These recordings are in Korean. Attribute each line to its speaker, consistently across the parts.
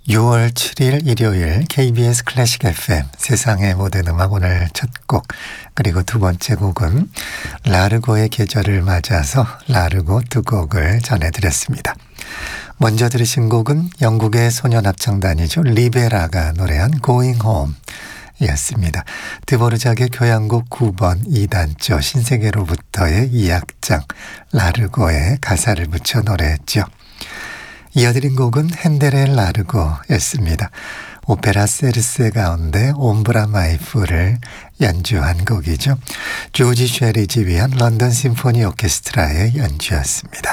Speaker 1: 6월 7일 일요일 KBS 클래식 FM 세상의 모든 음악 오늘 첫 곡 그리고 두 번째 곡은 라르고의 계절을 맞아서 라르고 두 곡을 전해드렸습니다. 먼저 들으신 곡은 영국의 소년합창단이죠. 리베라가 노래한 Going Home 이었습니다. 드보르작의 교향곡 9번 2단조 신세계로부터의 2악장 라르고의 가사를 붙여 노래했죠. 이어드린 곡은 핸델의 라르고였습니다. 오페라 세르세 가운데 옴브라 마이프를 연주한 곡이죠. 조지 쉐리 지휘한 런던 심포니 오케스트라의 연주였습니다.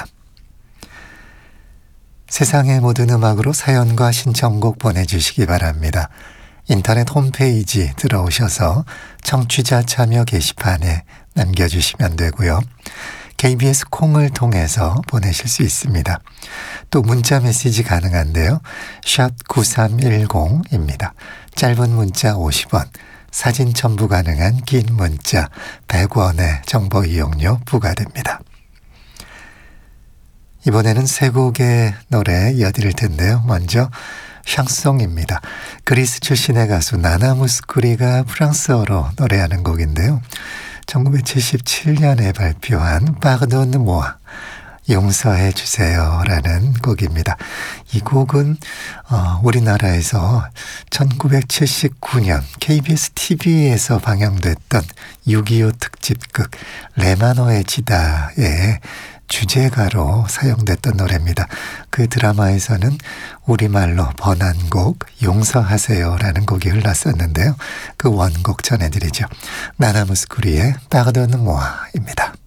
Speaker 1: 세상의 모든 음악으로 사연과 신청곡 보내주시기 바랍니다. 인터넷 홈페이지 들어오셔서 청취자 참여 게시판에 남겨주시면 되고요. KBS 콩을 통해서 보내실 수 있습니다. 또 문자 메시지 가능한데요. 샵 9310입니다. 짧은 문자 50원, 사진 첨부 가능한 긴 문자 100원의 정보 이용료 부과됩니다. 이번에는 세 곡의 노래 이어드릴 텐데요. 먼저 샹송입니다. 그리스 출신의 가수 나나 무스쿠리가 프랑스어로 노래하는 곡인데요. 1977년에 발표한 파르돈 모아 용서해 주세요라는 곡입니다. 이 곡은 우리나라에서 1979년 KBS TV에서 방영됐던 6.25 특집극 레마노의 지다의 주제가로 사용됐던 노래입니다. 그 드라마에서는 우리말로 번안곡 용서하세요라는 곡이 흘렀었는데요. 그 원곡 전해드리죠. 나나 무스쿠리의 파르돈 모아입니다.